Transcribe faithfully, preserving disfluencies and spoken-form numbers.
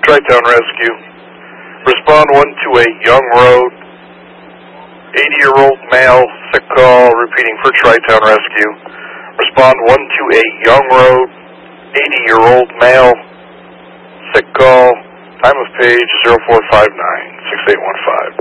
Tri-Town Rescue. Respond one two eight Young Road. eighty-year-old male, sick call, repeating for Tri-Town Rescue. Respond one two eight Young Road. eighty-year-old male, sick call. Time of page zero four five nine, six eight one five.